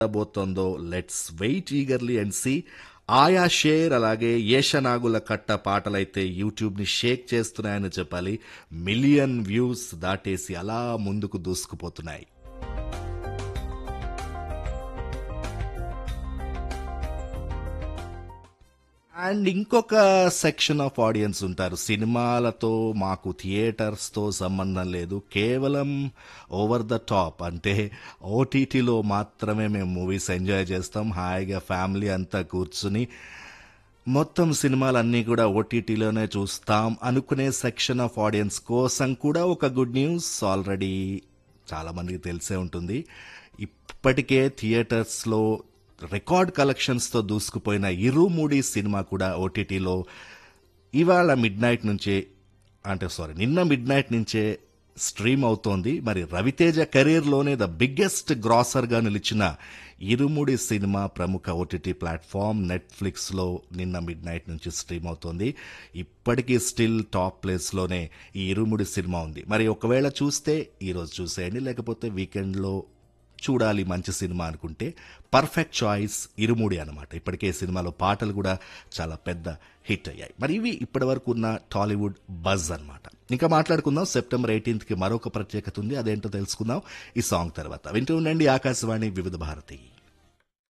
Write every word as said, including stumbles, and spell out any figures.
రాబోతోందో let's wait eagerly and see. ఆయా share అలాగే ఏషనాగుల కట్ట పాటలైతే యూట్యూబ్ని షేక్ చేస్తున్నాయని చెప్పాలి. మిలియన్ వ్యూస్ దాటేసి అలా ముందుకు దూసుకుపోతున్నాయి. అండ్ ఇంకొక సెక్షన్ ఆఫ్ ఆడియన్స్ ఉంటారు. సినిమాలతో మాకు థియేటర్స్తో సంబంధం లేదు, కేవలం ఓవర్ ద టాప్ అంటే ఓటీటీలో మాత్రమే మేము మూవీస్ ఎంజాయ్ చేస్తాం. హాయిగా ఫ్యామిలీ అంతా కూర్చుని మొత్తం సినిమాలన్నీ కూడా ఓటీటీలోనే చూస్తాం అనుకునే సెక్షన్ ఆఫ్ ఆడియన్స్ కోసం కూడా ఒక గుడ్ న్యూస్ ఆల్రెడీ చాలామందికి తెలిసే ఉంటుంది. ఇప్పటికే థియేటర్స్లో రికార్డ్ కలెక్షన్స్తో దూసుకుపోయిన ఇరుముడి సినిమా కూడా ఓటీటీలో ఇవాళ మిడ్ నైట్ నుంచే అంటే సారీ నిన్న మిడ్ నైట్ నుంచే స్ట్రీమ్ అవుతోంది. మరి రవితేజ కెరీర్లోనే ద బిగ్గెస్ట్ గ్రాసర్గా నిలిచిన ఇరుముడి సినిమా ప్రముఖ ఓటీటీ ప్లాట్ఫామ్ నెట్ఫ్లిక్స్లో నిన్న మిడ్ నైట్ నుంచి స్ట్రీమ్ అవుతోంది. ఇప్పటికీ స్టిల్ టాప్ ప్లేస్లోనే ఈ ఇరుముడి సినిమా ఉంది. మరి ఒకవేళ చూస్తే ఈరోజు చూసేయండి, లేకపోతే వీకెండ్లో చూడాలి మంచి సినిమా అనుకుంటే పర్ఫెక్ట్ చాయిస్ ఇరుముడి అనమాట. ఇప్పటికే సినిమాలో పాటలు కూడా చాలా పెద్ద హిట్ అయ్యాయి. మరి ఇవి ఇప్పటి వరకు ఉన్న టాలీవుడ్ బజ్ అనమాట. ఇంకా మాట్లాడుకుందాం. సెప్టెంబర్ ఎయిటీన్త్కి మరొక ప్రత్యేకత ఉంది, అదేంటో తెలుసుకుందాం ఈ సాంగ్ తర్వాత. వింటూ ఉండండి ఆకాశవాణి వివిధ భారతి.